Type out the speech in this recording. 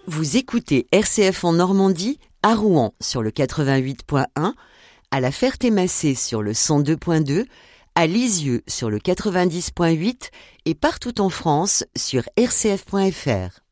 Vous écoutez RCF en Normandie, à Rouen sur le 88.1, à La Ferté-Macé sur le 102.2, à Lisieux sur le 90.8 et partout en France sur rcf.fr.